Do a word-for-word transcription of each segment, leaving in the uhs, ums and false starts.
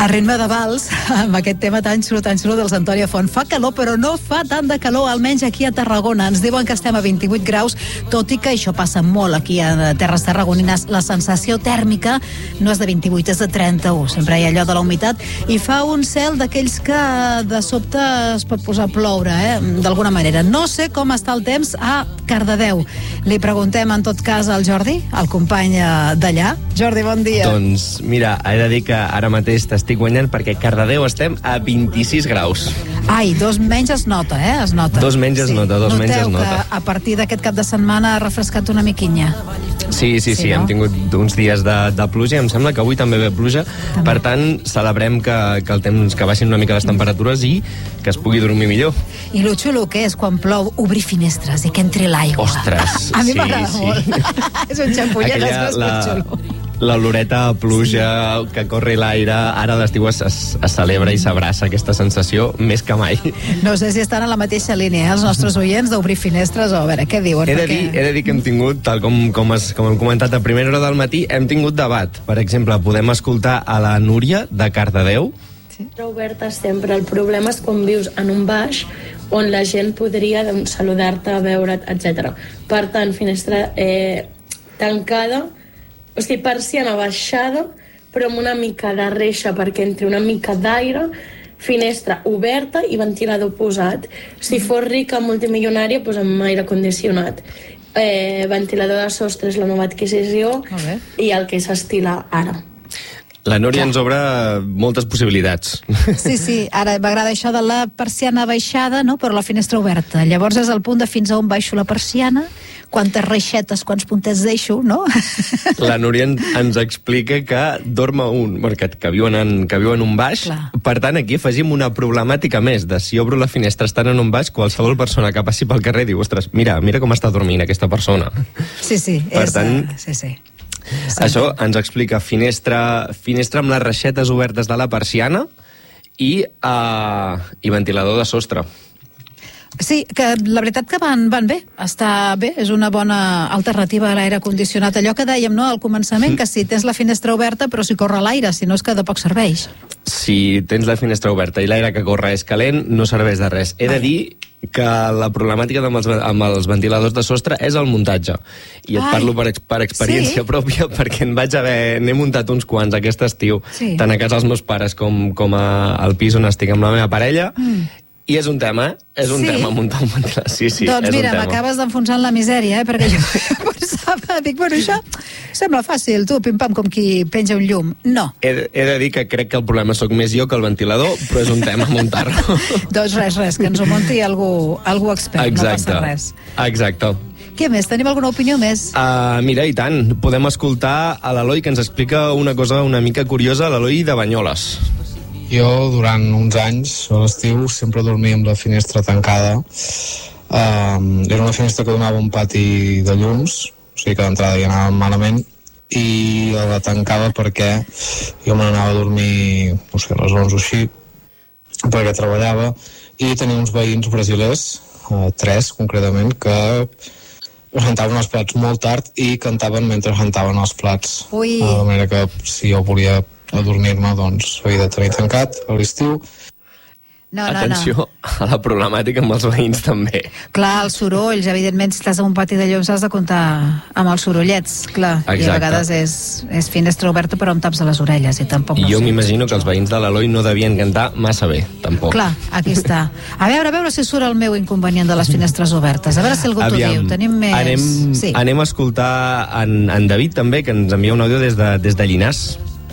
A ritme de vals, amb aquest tema tan xulo, tan xulo dels Antònia Font. Fa calor, però no fa tant de calor, almenys aquí a Tarragona. Ens diuen que estem a vint-i-vuit graus, tot i que això passa molt aquí a terres tarragonines. La sensació tèrmica no és de vint-i-vuit, és de trenta-u. Sempre hi ha allò de la humitat. I fa un cel d'aquells que de sobte es pot posar a ploure, eh? D'alguna manera. No sé com està el temps a Cardedeu. Li preguntem, en tot cas, al Jordi, el company d'allà. Jordi, bon dia. Doncs, mira, he de dir que ara mateix t'estic guanyant perquè a Cardedeu estem a vint-i-sis graus. Ai, dos menys es nota, eh? Es nota. Dos menys es sí. nota, dos Noteu menys es nota. que a partir d'aquest cap de setmana ha refrescat una miquinya. Sí, sí, sí, sí, no? Hem tingut uns dies de, de pluja, em sembla que avui també ve pluja, també. Per tant, celebrem que, que el temps, que baixin una mica les temperatures i que es pugui dormir millor. I lo xulo que és quan plou obrir finestres i que entri l'aigua. Ostres, a mi sí, m'agrada sí. molt. És un xampullet, és més la... xulo. L'oloreta a pluja, sí. que corre l'aire, ara a l'estiu es, es, es celebra i s'abraça aquesta sensació més que mai. No sé si estan a la mateixa línia, eh, els nostres oients, d'obrir finestres, o a veure, què diuen? He de, dir, he de dir que hem tingut, tal com, com, es, com hem comentat a primera hora del matí, hem tingut debat. Per exemple, podem escoltar a la Núria de Cardedeu. Sí. Oberta sempre. El problema és quan vius en un baix on la gent podria doncs, saludar-te, veure't, etcètera. Per tant, finestra eh, tancada, o sigui, persiana baixada, però amb una mica de reixa perquè entri una mica d'aire, finestra oberta i ventilador posat. Si fos rica, multimilionària, doncs amb aire condicionat. Eh, ventilador de sostre és la nova adquisició i el que s'estila ara. La Núria ens obre moltes possibilitats. Sí, sí, ara m'agrada això de la persiana baixada, no? Però la finestra oberta. Llavors és el punt de fins a on baixo la persiana, quantes reixetes, quants puntets deixo, no? La Núria ens explica que dorm un, que, que, viuen en, que viuen en un baix. Clar. Per tant, aquí afegim una problemàtica més de si obro la finestra estant en un baix, qualsevol persona que passi pel carrer diu, ostres, mira, mira com està dormint aquesta persona. Sí, sí. Per és, tant, sí, sí. Sí. Això ens explica finestra, finestra amb les reixetes obertes de la persiana i, uh, i ventilador de sostre. Sí, que la veritat que van, van bé, està bé, és una bona alternativa a l'aire condicionat. Allò que dèiem, no?, al començament, que si tens la finestra oberta però si corre l'aire, si no és que de poc serveix. Si tens la finestra oberta i l'aire que corre és calent, no serveix de res. He de dir que la problemàtica amb els, amb els ventiladors de sostre és el muntatge. I et Ai, parlo per, per experiència sí? pròpia, perquè en vaig haver... N'he muntat uns quants aquest estiu, sí. tant a casa dels meus pares com, com a, al pis on estic amb la meva parella, mm. i és un tema, és un sí? tema muntar un ventilador. Sí, sí, doncs és mira, un tema. m'acabes d'enfonsar en la misèria, eh? Perquè jo pensava, dic, bueno, això sembla fàcil, tu, pim-pam, com qui penja un llum. No. He, he de dir que crec que el problema sóc més jo que el ventilador, però és un tema muntar-lo. Doncs res, res, que ens ho munti algú, algú expert, Exacte. No passa res. Exacte. Què més? Tenim alguna opinió més? Uh, mira, i tant. Podem escoltar a l'Eloi, que ens explica una cosa una mica curiosa, l'Eloi de Banyoles. Jo, durant uns anys, a l'estiu, sempre dormia amb la finestra tancada. Um, era una finestra que donava un pati de llums, o sigui que d'entrada hi anava malament, i la tancava perquè jo me n'anava a dormir, no sé, a les onze o així, perquè treballava, i tenia uns veïns brasilers, uh, tres concretament, que rentaven els plats molt tard i cantaven mentre rentaven els plats. Ui. Uh, de manera que si jo volia a dormir-me, doncs havia de tenir tancat a l'estiu. No, no, Atenció no. a la problemàtica amb els veïns també. Clar, els sorolls, evidentment, si estàs en un pati de llums has de comptar amb els sorollets, clar. Exacte. I a vegades és, és finestra oberta però amb taps a les orelles i tampoc no jo sé. m'imagino que els veïns de l'Eloi no devien cantar massa bé, tampoc. Clar, aquí està. A veure, a veure si surt el meu inconvenient de les finestres obertes. A veure si algú t'ho diu. Tenim més... Anem, sí. anem a escoltar en, en David també, que ens envia un àudio des de, des de Llinars.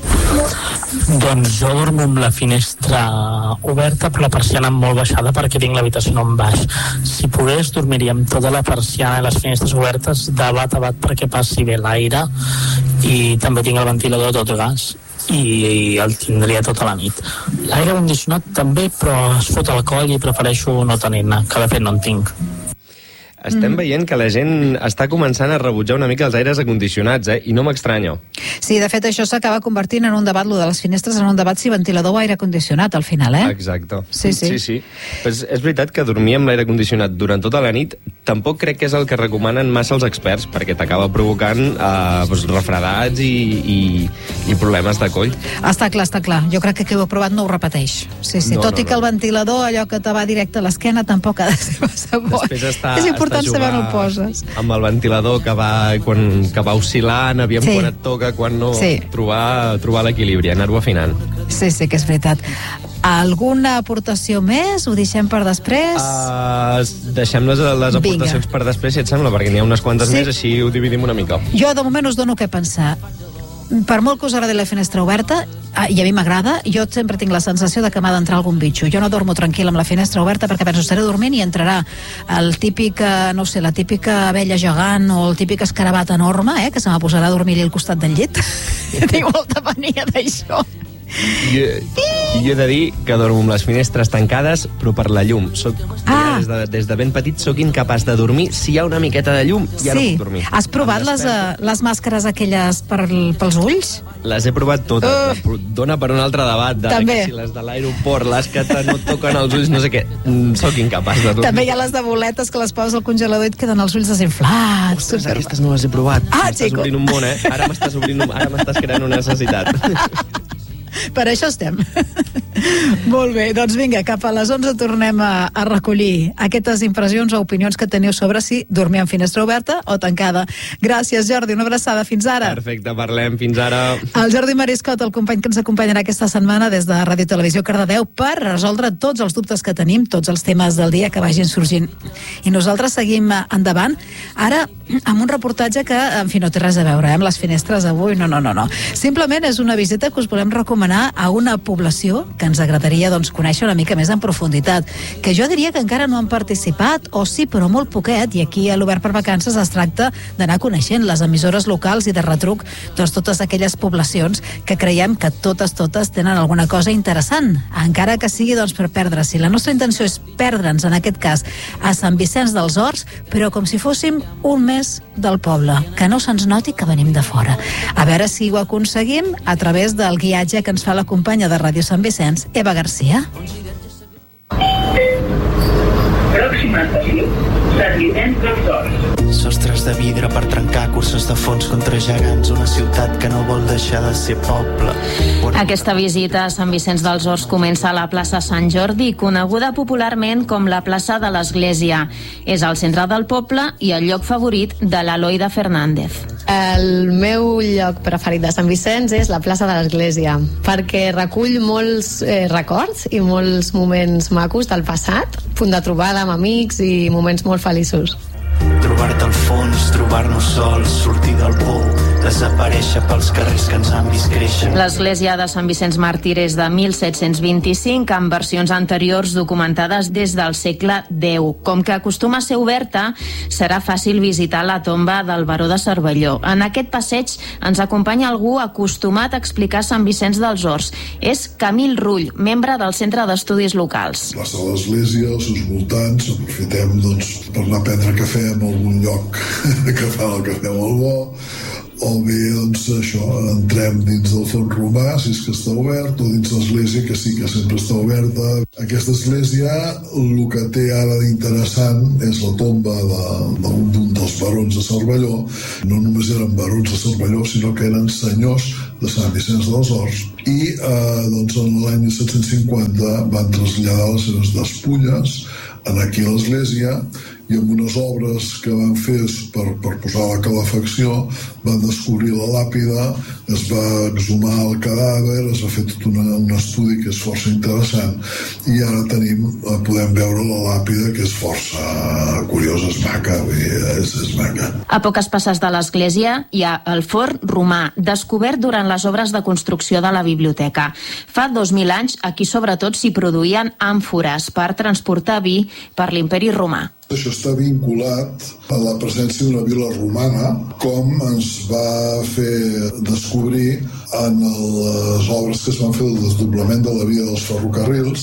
Doncs jo dormo amb la finestra oberta però la persiana molt baixada perquè tinc l'habitació en baix. Si pogués dormiria amb tota la persiana i les finestres obertes de bat a bat perquè passi bé l'aire, i també tinc el ventilador a tot gas i, i el tindria tota la nit. L'aire condicionat també, però es fot al coll i prefereixo no tenir-ne, que de fet no en tinc. estem mm. veient que la gent està començant a rebutjar una mica els aires acondicionats, eh? I no m'extranyo. Sí, de fet, això s'acaba convertint en un debat, lo de les finestres, en un debat si ventilador o aire condicionat, al final, eh? Exacte. Sí, sí. sí, sí. Pues és veritat que dormir amb l'aire condicionat durant tota la nit tampoc crec que és el que recomanen massa els experts, perquè t'acaba provocant eh, pues, refredats i, i, i problemes de coll. Està clar, està clar. Jo crec que qui ho ha provat no ho repeteix. Sí, sí. No, Tot no, i que el no. ventilador, allò que te va directe a l'esquena, tampoc ha de ser massa bo. Està, és important està saber on el poses. Amb el ventilador que va, quan, que va oscil·lant, aviam sí. quan et toca, quan no, sí. trobar, trobar l'equilibri, anar-ho afinant. Sí, sí, que és veritat. Alguna aportació més? Ho deixem per després? Uh, deixem les, les aportacions Vinga. per després, si et sembla, perquè n'hi ha unes quantes sí. més, així ho dividim una mica. Jo, de moment, us dono què pensar. Per molt que us agradi la finestra oberta, i a mi m'agrada, jo sempre tinc la sensació de que m'ha d'entrar algun bitxo. Jo no dormo tranquil amb la finestra oberta perquè penso, estaré dormint i entrarà el típic, no sé, la típica abella gegant o el típic escarabat enorme, eh, que se m'ha posarà a dormir-hi al costat del llit. Tinc molta mania d'això. Jo, jo he de dir que dormo amb les finestres tancades, però per la llum. Soc, ah. des, de, des de ben petit sóc incapaç de dormir. Si hi ha una miqueta de llum, ja sí. no puc dormir. Has provat les, uh, les màscares aquelles per, pels ulls? Les he provat totes. Uh. Dona per un altre debat. De També. Que si les de l'aeroport, les que no toquen els ulls, no sé què. Soc incapaç de dormir. També hi ha les de boletes que les poses al congelador i et queden els ulls desinflats. Ostres, super... aquestes no les he provat. Ah, m'estàs obrint un món, eh? Ara m'estàs obrint un... Ara m'estàs creant una necessitat. Per això estem. Molt bé, doncs vinga, cap a les onze tornem a, a recollir aquestes impressions o opinions que teniu sobre si dormir amb finestra oberta o tancada. Gràcies, Jordi, una abraçada, fins ara. Perfecte, parlem, fins ara. El Jordi Mariscot, el company que ens acompanyarà aquesta setmana des de Ràdio Televisió Cardedeu per resoldre tots els dubtes que tenim, tots els temes del dia que vagin sorgint. I nosaltres seguim endavant, ara amb un reportatge que, en fi, no té res a veure eh, amb les finestres avui, no, no, no, no. Simplement és una visita que us volem recomanar a una població que ens agradaria doncs, conèixer una mica més en profunditat, que jo diria que encara no han participat, o sí, però molt poquet, i aquí a l'Obert per Vacances es tracta d'anar coneixent les emissores locals i de retruc doncs, totes aquelles poblacions que creiem que totes, totes tenen alguna cosa interessant, encara que sigui doncs, per perdre. Si la nostra intenció és perdre'ns, en aquest cas, a Sant Vicenç dels Horts, però com si fóssim un mes del poble, que no se'ns noti que venim de fora. A veure si ho aconseguim a través del guiatge que ens fa la companya de Ràdio Sant Vicenç, Eva Garcia. Pròxima estació, Sant Vicenç dels Horts. Sostres de vidre per trencar curses de fons contra gegants, una ciutat que no vol deixar de ser poble. Aquesta visita a Sant Vicenç dels Horts comença a la plaça Sant Jordi, coneguda popularment com la plaça de l'Església. És al centre del poble i el lloc favorit de l'Eloida Fernández. El meu lloc preferit de Sant Vicenç és la plaça de l'Església, perquè recull molts eh, records i molts moments macos del passat, punt de trobada amb amics i moments molt feliços. Trobar-te al fons, trobar-nos sols, sortir del pou, desaparèixer pels carrers que ens han vist créixer. L'església de Sant Vicenç Màrtir és de mil set-cents vint-i-cinc, amb versions anteriors documentades des del segle deu. Com que acostuma a ser oberta, serà fàcil visitar la tomba del baró de Cervelló. En aquest passeig ens acompanya algú acostumat a explicar Sant Vicenç dels Horts. És Camil Rull, membre del Centre d'Estudis Locals. La plaça de l'Església, els seus voltants, aprofitem doncs, per anar a prendre cafè en algun lloc que fa el cafè molt bo, o bé, doncs, això, entrem dins del fons romà, si és que està obert, o dins l'església, que sí que sempre està oberta. Aquesta església, el que té ara d'interessant és la tomba d'un de, dels barons de Cervelló. No només eren barons de Cervelló, sinó que eren senyors de Sant Vicenç dels Horts. I, eh, doncs, en l'any mil set-cents cinquanta van traslladar les seves despulles aquí a l'església, i amb unes obres que van fer per, per posar la calefacció van descobrir la làpida, es va exhumar el cadàver, es va fer tot una, un estudi que és força interessant, i ara tenim, podem veure la làpida, que és força curiosa, és maca, és, és maca. A poques passes de l'església hi ha el forn romà, descobert durant les obres de construcció de la biblioteca. Fa dos mil anys aquí sobretot s'hi produïen àmfores per transportar vi per l'Imperi Romà. Això està vinculat a la presència d'una vila romana, com ens va fer descobrir en les obres que es van fer del desdoblament de la via dels ferrocarrils,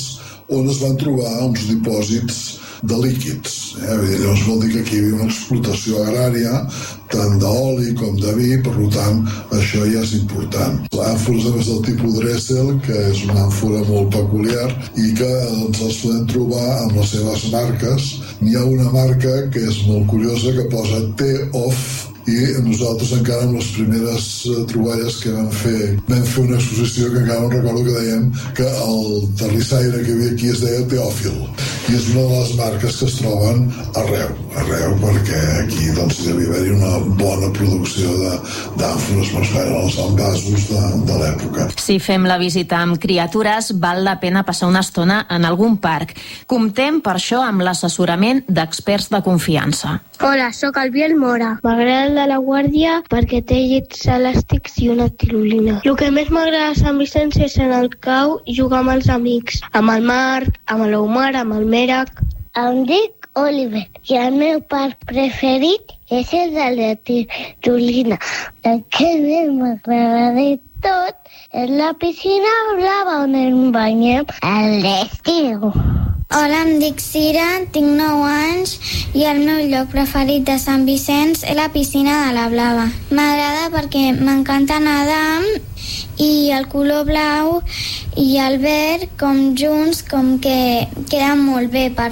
on es van trobar uns dipòsits de líquids. Eh? Llavors vol dir que aquí hi havia una explotació agrària tant d'oli com de vi, per tant, això ja és important. L'àmfores, a més del tipus Dressel, que és una àmfora molt peculiar i que doncs, els podem trobar amb les seves marques. N'hi ha una marca que és molt curiosa que posa T-Off, i nosaltres encara amb les primeres troballes que vam fer vam fer una exposició que encara no recordo que dèiem que el terrissaire que hi havia aquí es deia Teòfil i és una de les marques que es troben arreu, arreu perquè aquí doncs hi devia haver-hi una bona producció d'àmfores per fer els envasos de, de l'època. Si fem la visita amb criatures, val la pena passar una estona en algun parc. Comptem per això amb l'assessorament d'experts de confiança. Hola, sóc el Biel Mora. M'agrada el de la Guàrdia perquè té llits elàstics i una tirolina. El que més m'agrada a Sant Vicenç és en el cau jugar amb els amics, amb el Marc, amb l'Omar, amb el Merac. Em dic Oliver i el meu parc preferit és el de la tirolina. El que més m'agrada de tot és la piscina blava on ens banyem a l'estiu. Hola, em dic Cira, tinc nou anys i el meu lloc preferit de Sant Vicenç és la piscina de la Blava. M'agrada perquè m'encanta nedar i el color blau i el verd com junts com que queden molt bé per